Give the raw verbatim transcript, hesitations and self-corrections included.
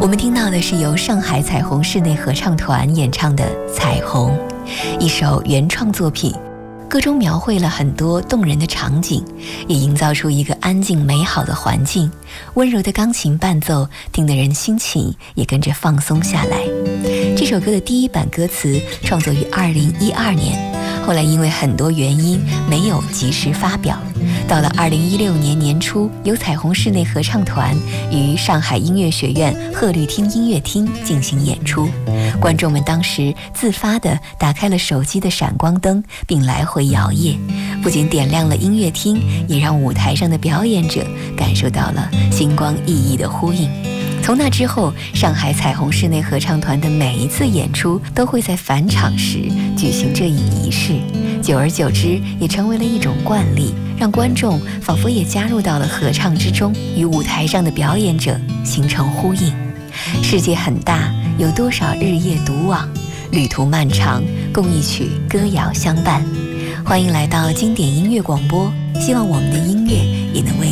我们听到的是由上海彩虹室内合唱团演唱的《彩虹》，一首原创作品，歌中描绘了很多动人的场景，也营造出一个安静美好的环境。温柔的钢琴伴奏听得人心情也跟着放松下来。这首歌的第一版歌词创作于二零一二年，后来因为很多原因没有及时发表。到了二零一六年年初，由彩虹室内合唱团于上海音乐学院鹤绿厅音乐厅进行演出，观众们当时自发地打开了手机的闪光灯，并来回摇曳，不仅点亮了音乐厅，也让舞台上的表演者感受到了星光熠熠的呼应。从那之后，上海彩虹室内合唱团的每一次演出都会在返场时举行这一仪式，久而久之也成为了一种惯例，让观众仿佛也加入到了合唱之中，与舞台上的表演者形成呼应。世界很大，有多少日夜独往，旅途漫长，共一曲歌谣相伴。欢迎来到经典音乐广播，希望我们的音乐也能为